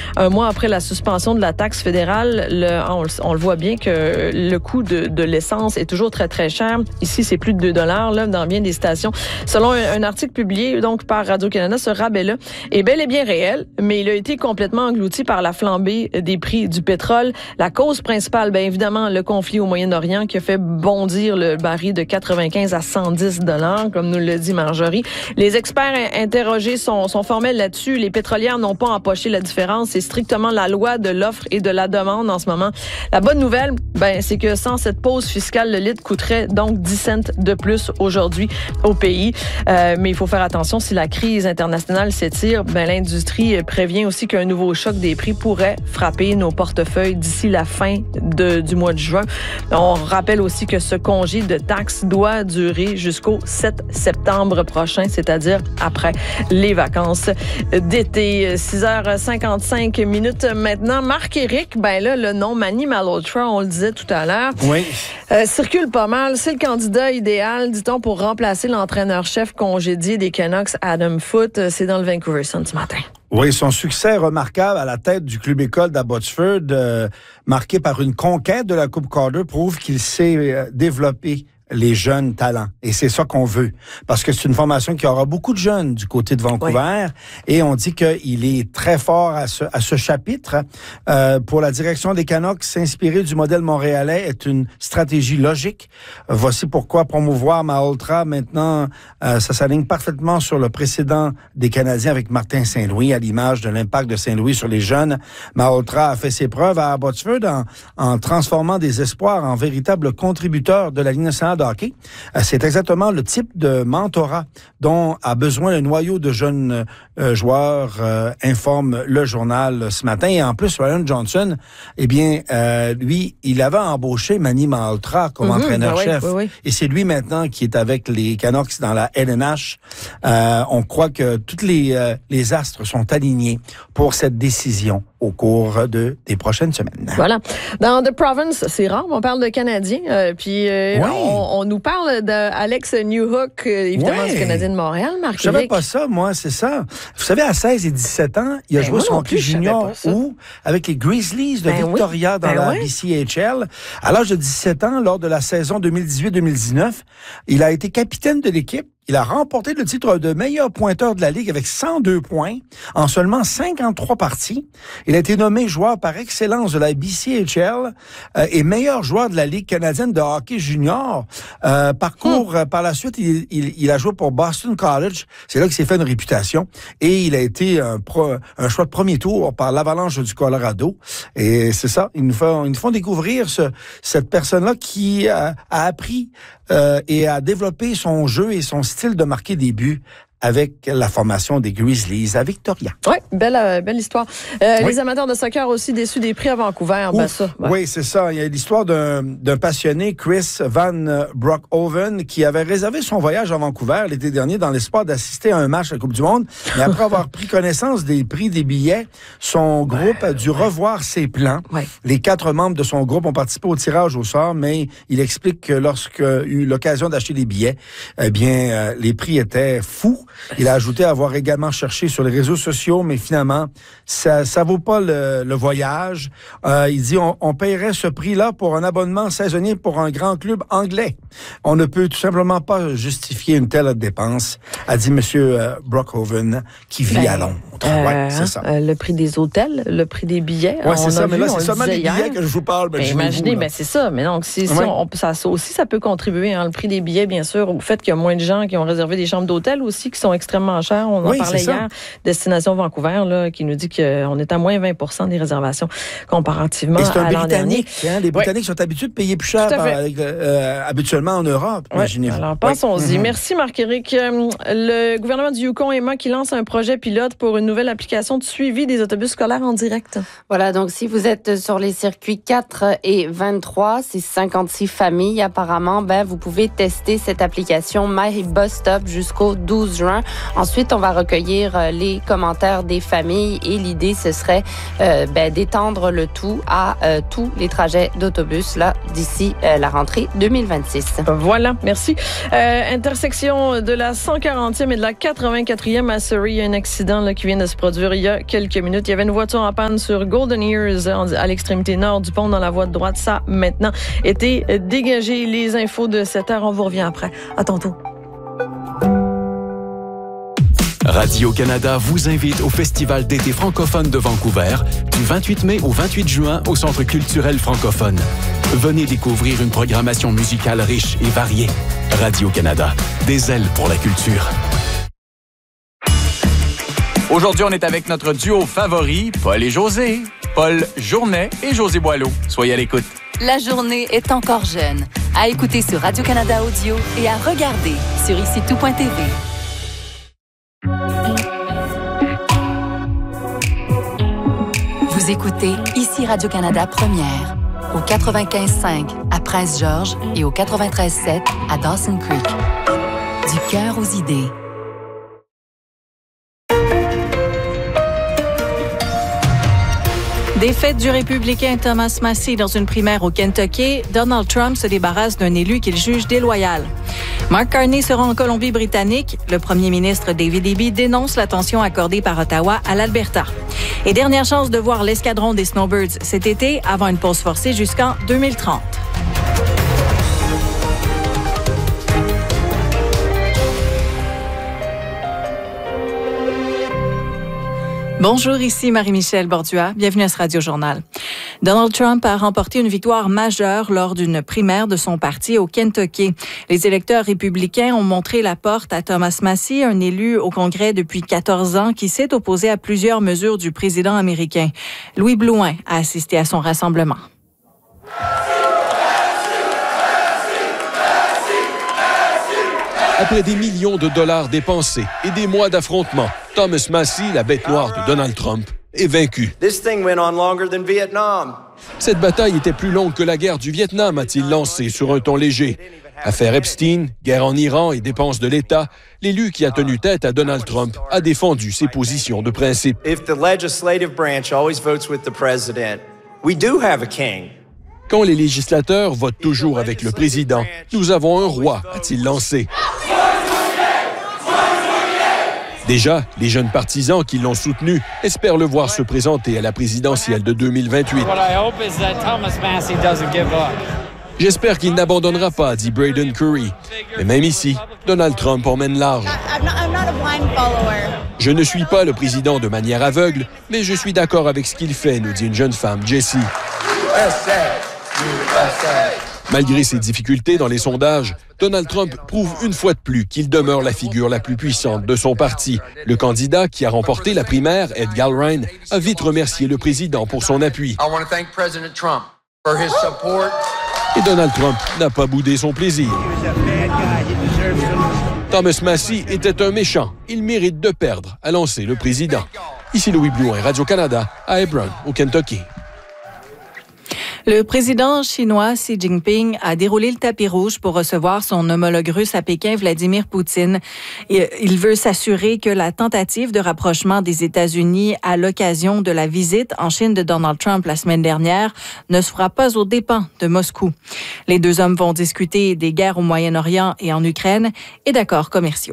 un mois après la suspension de la taxe fédérale. On le voit bien que le coût de l'essence est toujours très, très cher. Ici, c'est plus de $2 là, dans bien des stations. Selon un article publié donc par Radio-Canada, ce rabais-là est bel et bien réel, mais il a été complètement englouti par la flambée des prix du pétrole. La cause principale, bien évidemment, le conflit au Moyen-Orient qui a fait bondir le baril de 95 à 110 $, comme nous le dit Marjorie. Les experts interrogés sont formels là-dessus. Les pétrolières n'ont pas empoché la différence. C'est strictement la loi de l'offre et de la demande en ce moment. La bonne nouvelle, ben, c'est que sans cette pause fiscale, le litre coûterait donc 10 cents de plus aujourd'hui au pays. Mais il faut faire attention, si la crise internationale s'étire, ben, l'industrie prévient aussi qu'un nouveau choc des prix pourrait frapper nos portefeuilles d'ici la fin du mois de juin. On rappelle aussi que ce congé de taxes doit durer jusqu'au 7 septembre prochain, c'est-à-dire après les vacances d'été. 6h55 maintenant. Marc-Éric, ben là, le nom Manny Malhotra, on le disait tout à l'heure, oui. Circule pas mal. C'est le candidat idéal, dit-on, pour remplacer l'entraîneur-chef congédié des Canucks, Adam Foote. C'est dans le Vancouver Sun ce matin. Oui, son succès remarquable à la tête du club école d'Abbotsford, marqué par une conquête de la Coupe Calder, prouve qu'il s'est développé les jeunes talents. Et c'est ça qu'on veut. Parce que c'est une formation qui aura beaucoup de jeunes du côté de Vancouver. Oui. Et on dit qu'il est très fort à ce chapitre. Pour la direction des Canucks, s'inspirer du modèle montréalais est une stratégie logique. Voici pourquoi promouvoir Malhotra maintenant, ça s'aligne parfaitement sur le précédent des Canadiens avec Martin Saint-Louis, à l'image de l'impact de Saint-Louis sur les jeunes. Malhotra a fait ses preuves à Abbotsford en transformant des espoirs en véritables contributeurs de la Ligue nationale de hockey. C'est exactement le type de mentorat dont a besoin le noyau de jeunes joueurs, informe le journal ce matin. Et en plus, Ryan Johnson, eh bien, lui, il avait embauché Manny Malhotra comme entraîneur-chef. Oui. Et c'est lui maintenant qui est avec les Canucks dans la LNH. On croit que toutes les astres sont alignés pour cette décision au cours des prochaines semaines. Voilà. Dans The Province, c'est rare, on parle de Canadiens. Puis on nous parle d'Alex Newhook, évidemment du Canadien de Montréal, Marc. Je savais pas ça, moi, c'est ça. Vous savez, à 16 et 17 ans, il a joué son hockey junior avec les Grizzlies de Victoria dans la BCHL. À l'âge de 17 ans, lors de la saison 2018-2019, il a été capitaine de l'équipe. Il a remporté le titre de meilleur pointeur de la Ligue avec 102 points en seulement 53 parties. Il a été nommé joueur par excellence de la BCHL et meilleur joueur de la Ligue canadienne de hockey junior. Par la suite, il a joué pour Boston College. C'est là qu'il s'est fait une réputation. Et il a été un choix de premier tour par l'Avalanche du Colorado. Et c'est ça, ils nous font découvrir cette personne-là qui a appris et a développé son jeu et son style de marquer des buts avec la formation des Grizzlies à Victoria. Oui, belle histoire. Les amateurs de soccer aussi déçus des prix à Vancouver. Oui, c'est ça. Il y a l'histoire d'un passionné, Chris Van Broekhoven, qui avait réservé son voyage à Vancouver l'été dernier dans l'espoir d'assister à un match à la Coupe du Monde. Mais après avoir pris connaissance des prix des billets, son groupe a dû revoir ses plans. Ouais. Les 4 membres de son groupe ont participé au tirage au sort, mais il explique que lorsqu'il a eu l'occasion d'acheter des billets, eh bien, les prix étaient fous. Il a ajouté avoir également cherché sur les réseaux sociaux, mais finalement, ça vaut pas le voyage. Il dit, on paierait ce prix-là pour un abonnement saisonnier pour un grand club anglais. On ne peut tout simplement pas justifier une telle dépense, a dit M. Broekhoven, qui vit à Londres. C'est ça. Le prix des hôtels, le prix des billets. Oui, c'est ça, mais là, c'est seulement les billets que je vous parle. Imaginez, c'est ça. Mais donc, ça peut contribuer, le prix des billets, bien sûr, au fait qu'il y a moins de gens qui ont réservé des chambres d'hôtel aussi, qui sont extrêmement chers. On en parlait hier. Destination Vancouver, là, qui nous dit qu'on est à moins 20% des réservations comparativement à l'an dernier. Les Britanniques sont habitués de payer plus cher habituellement en Europe. Imaginez-vous. Alors, pensons-y. Merci, Marc-Éric. Le gouvernement du Yukon-Emma qui lance un projet pilote pour une nouvelle application de suivi des autobus scolaires en direct. Voilà, donc si vous êtes sur les circuits 4 et 23, c'est 56 familles apparemment, vous pouvez tester cette application My Bus Stop jusqu'au 12 juin. juin. Ensuite, on va recueillir les commentaires des familles et l'idée, ce serait d'étendre le tout à tous les trajets d'autobus là d'ici la rentrée 2026. Voilà, merci. Intersection de la 140e et de la 84e à Surrey. Il y a un accident là, qui vient de se produire il y a quelques minutes. Il y avait une voiture en panne sur Golden Ears à l'extrémité nord du pont dans la voie de droite. Ça a maintenant été dégagé. Les infos de 7 heures, on vous revient après. À tantôt. Radio-Canada vous invite au Festival d'été francophone de Vancouver du 28 mai au 28 juin au Centre culturel francophone. Venez découvrir une programmation musicale riche et variée. Radio-Canada, des ailes pour la culture. Aujourd'hui, on est avec notre duo favori, Paul et José. Paul Journet et José Boileau. Soyez à l'écoute. La journée est encore jeune. À écouter sur Radio-Canada Audio et à regarder sur icitout.tv. Vous écoutez ici Radio-Canada Première, au 95.5 à Prince-Georges et au 93.7 à Dawson Creek. Du cœur aux idées. Défaite du républicain Thomas Massie dans une primaire au Kentucky, Donald Trump se débarrasse d'un élu qu'il juge déloyal. Mark Carney se rend en Colombie-Britannique. Le premier ministre David Eby dénonce l'attention accordée par Ottawa à l'Alberta. Et dernière chance de voir l'escadron des Snowbirds cet été avant une pause forcée jusqu'en 2030. Bonjour, ici Marie-Michel Bordua. Bienvenue à ce Radio-Journal. Donald Trump a remporté une victoire majeure lors d'une primaire de son parti au Kentucky. Les électeurs républicains ont montré la porte à Thomas Massie, un élu au Congrès depuis 14 ans qui s'est opposé à plusieurs mesures du président américain. Louis Blouin a assisté à son rassemblement. Après des millions de dollars dépensés et des mois d'affrontements, Thomas Massie, la bête noire de Donald Trump, est vaincu. Cette bataille était plus longue que la guerre du Vietnam, a-t-il lancé sur un ton léger. Affaire Epstein, guerre en Iran et dépenses de l'État, l'élu qui a tenu tête à Donald Trump a défendu ses positions de principe. Quand les législateurs votent toujours avec le président, nous avons un roi, a-t-il lancé. Déjà, les jeunes partisans qui l'ont soutenu espèrent le voir se présenter à la présidentielle de 2028. J'espère qu'il n'abandonnera pas, dit Braden Curry. Mais même ici, Donald Trump emmène large. Je ne suis pas le président de manière aveugle, mais je suis d'accord avec ce qu'il fait, nous dit une jeune femme, Jessie. Malgré ses difficultés dans les sondages, Donald Trump prouve une fois de plus qu'il demeure la figure la plus puissante de son parti. Le candidat qui a remporté la primaire, Ed Galbraith, a vite remercié le président pour son appui. Et Donald Trump n'a pas boudé son plaisir. Thomas Massie était un méchant. Il mérite de perdre, a lancé le président. Ici Louis Blouin, Radio-Canada, à Hebron, au Kentucky. Le président chinois Xi Jinping a déroulé le tapis rouge pour recevoir son homologue russe à Pékin, Vladimir Poutine. Il veut s'assurer que la tentative de rapprochement des États-Unis à l'occasion de la visite en Chine de Donald Trump la semaine dernière ne se fera pas aux dépens de Moscou. Les deux hommes vont discuter des guerres au Moyen-Orient et en Ukraine et d'accords commerciaux.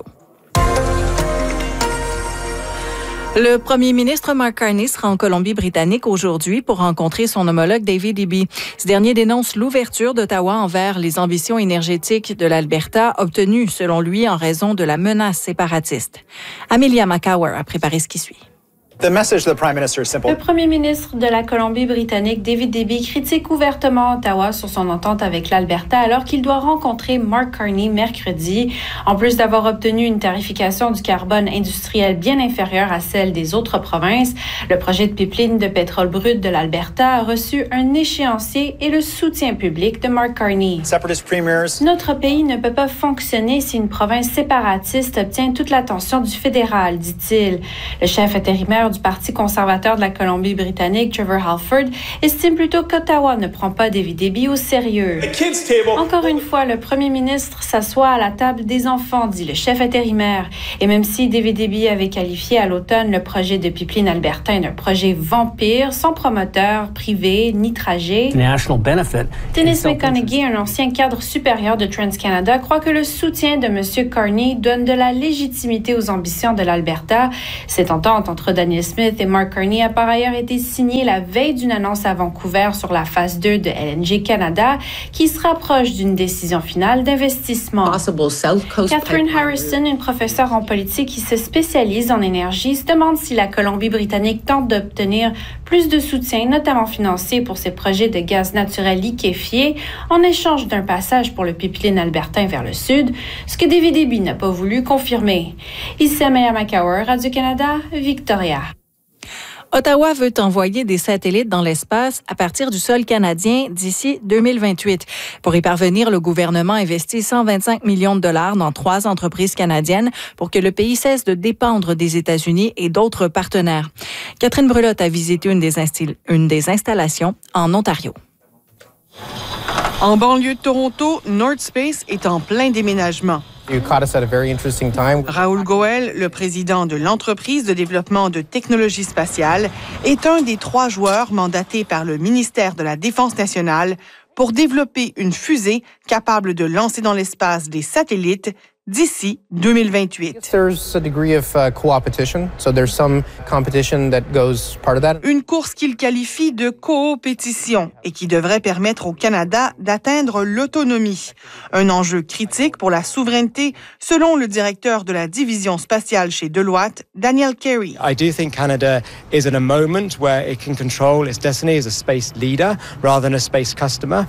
Le premier ministre Mark Carney sera en Colombie-Britannique aujourd'hui pour rencontrer son homologue David Eby. Ce dernier dénonce l'ouverture d'Ottawa envers les ambitions énergétiques de l'Alberta, obtenues selon lui en raison de la menace séparatiste. Amelia McCower a préparé ce qui suit. Le premier ministre de la Colombie-Britannique, David Eby, critique ouvertement Ottawa sur son entente avec l'Alberta alors qu'il doit rencontrer Mark Carney mercredi. En plus d'avoir obtenu une tarification du carbone industriel bien inférieure à celle des autres provinces, le projet de pipeline de pétrole brut de l'Alberta a reçu un échéancier et le soutien public de Mark Carney. Notre pays ne peut pas fonctionner si une province séparatiste obtient toute l'attention du fédéral, dit-il. Le chef intérimaire leader du Parti conservateur de la Colombie-Britannique, Trevor Halford, estime plutôt qu'Ottawa ne prend pas David Eby au sérieux. Encore une fois, le premier ministre s'assoit à la table des enfants, dit le chef intérimaire. Et même si David Eby avait qualifié à l'automne le projet de pipeline albertain d'un projet vampire, sans promoteur privé ni trajet, Dennis McConaughey, un ancien cadre supérieur de TransCanada, croit que le soutien de M. Carney donne de la légitimité aux ambitions de l'Alberta. Cette entente entre Daniel Smith et Mark Carney a par ailleurs été signée la veille d'une annonce à Vancouver sur la phase 2 de LNG Canada qui se rapproche d'une décision finale d'investissement. Catherine Harrison, une professeure en politique qui se spécialise en énergie, se demande si la Colombie-Britannique tente d'obtenir plus de soutien, notamment financier, pour ses projets de gaz naturel liquéfié en échange d'un passage pour le pipeline albertain vers le sud, ce que David Eby n'a pas voulu confirmer. Ici Amelia McCower, Radio-Canada, Victoria. Ottawa veut envoyer des satellites dans l'espace à partir du sol canadien d'ici 2028. Pour y parvenir, le gouvernement investit 125 millions de dollars dans 3 entreprises canadiennes pour que le pays cesse de dépendre des États-Unis et d'autres partenaires. Catherine Brulotte a visité une des installations en Ontario. En banlieue de Toronto, North Space est en plein déménagement. Raoul Goel, le président de l'entreprise de développement de technologies spatiales, est un des 3 joueurs mandatés par le ministère de la Défense nationale pour développer une fusée capable de lancer dans l'espace des satellites d'ici 2028. Une course qu'il qualifie de coopétition et qui devrait permettre au Canada d'atteindre l'autonomie. Un enjeu critique pour la souveraineté, selon le directeur de la division spatiale chez Deloitte, Daniel Carey. I do think Canada is at a moment where it can control its destiny as a space leader rather than a space customer.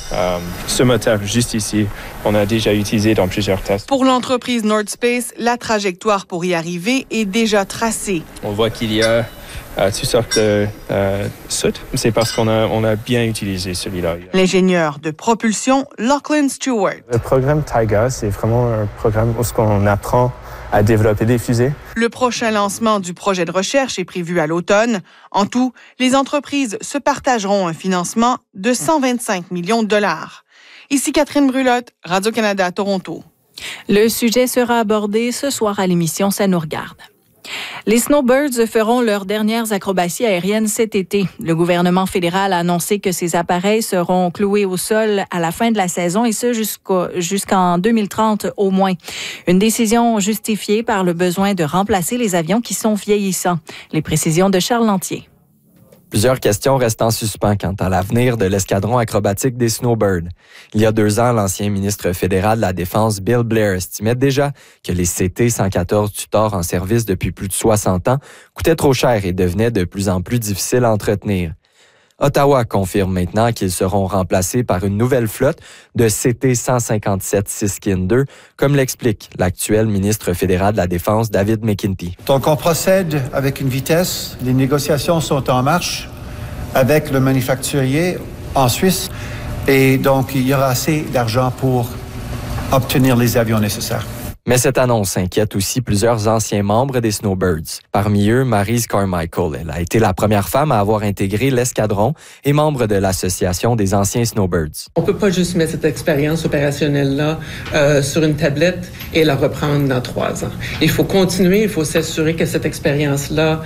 Ce moteur juste ici, on a déjà utilisé dans plusieurs tests. Pour l'entreprise North Space, la trajectoire pour y arriver est déjà tracée. On voit qu'il y a toutes sortes de soutes. C'est parce qu'on a bien utilisé celui-là. L'ingénieur de propulsion, Lachlan Stewart. Le programme Taiga, c'est vraiment un programme où on apprend à développer des fusées. Le prochain lancement du projet de recherche est prévu à l'automne. En tout, les entreprises se partageront un financement de 125 millions de dollars. Ici Catherine Brulotte, Radio-Canada, Toronto. Le sujet sera abordé ce soir à l'émission Ça nous regarde. Les Snowbirds feront leurs dernières acrobaties aériennes cet été. Le gouvernement fédéral a annoncé que ces appareils seront cloués au sol à la fin de la saison et ce jusqu'en 2030 au moins. Une décision justifiée par le besoin de remplacer les avions qui sont vieillissants. Les précisions de Charles Lantier. Plusieurs questions restent en suspens quant à l'avenir de l'escadron acrobatique des Snowbirds. Il y a 2 ans, l'ancien ministre fédéral de la Défense, Bill Blair, estimait déjà que les CT-114 Tutor en service depuis plus de 60 ans coûtaient trop cher et devenaient de plus en plus difficiles à entretenir. Ottawa confirme maintenant qu'ils seront remplacés par une nouvelle flotte de CT-157 Siskin II, comme l'explique l'actuel ministre fédéral de la Défense, David McKenty. Donc, on procède avec une vitesse. Les négociations sont en marche avec le manufacturier en Suisse. Et donc, il y aura assez d'argent pour obtenir les avions nécessaires. Mais cette annonce inquiète aussi plusieurs anciens membres des Snowbirds. Parmi eux, Maryse Carmichael. Elle a été la première femme à avoir intégré l'escadron et membre de l'Association des anciens Snowbirds. On peut pas juste mettre cette expérience opérationnelle-là sur une tablette et la reprendre dans 3 ans. Il faut continuer, il faut s'assurer que cette expérience-là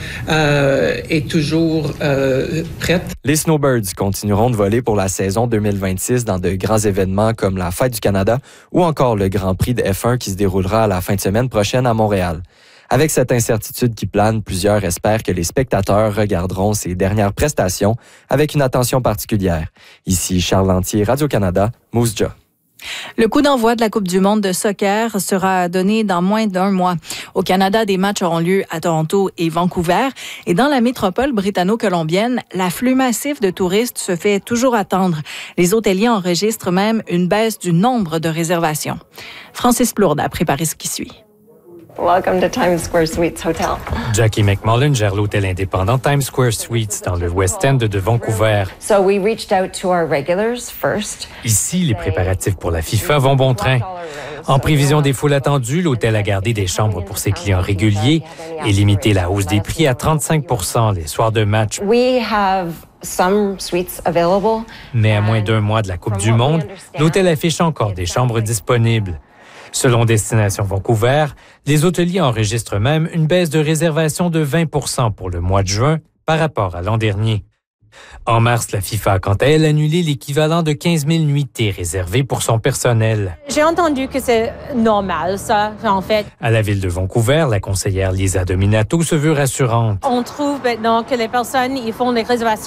est toujours prête. Les Snowbirds continueront de voler pour la saison 2026 dans de grands événements comme la Fête du Canada ou encore le Grand Prix de F1 qui se déroulera à la fin de semaine prochaine à Montréal. Avec cette incertitude qui plane, plusieurs espèrent que les spectateurs regarderont ces dernières prestations avec une attention particulière. Ici Charles Lantier, Radio-Canada, Moose Jaw. Le coup d'envoi de la Coupe du monde de soccer sera donné dans moins d'1 mois. Au Canada, des matchs auront lieu à Toronto et Vancouver. Et dans la métropole britanno-colombienne, l'afflux massif de touristes se fait toujours attendre. Les hôteliers enregistrent même une baisse du nombre de réservations. Francis Plourde a préparé ce qui suit. Welcome to Times Square Suites Hotel. Jackie McMullen gère l'hôtel indépendant Times Square Suites dans le West End de Vancouver. So we reached out to our regulars first. Ici, les préparatifs pour la FIFA vont bon train. En prévision des foules attendues, l'hôtel a gardé des chambres pour ses clients réguliers et limité la hausse des prix à 35 % les soirs de match. We have some suites available. Mais à moins d'un mois de la Coupe du Monde, l'hôtel affiche encore des chambres disponibles. Selon Destination Vancouver, les hôteliers enregistrent même une baisse de réservation de 20 % pour le mois de juin par rapport à l'an dernier. En mars, la FIFA a quant à elle annulé l'équivalent de 15 000 nuitées réservées pour son personnel. J'ai entendu que c'est normal, ça, en fait. À la ville de Vancouver, la conseillère Lisa Dominato se veut rassurante. On trouve maintenant que les personnes, ils font des réservations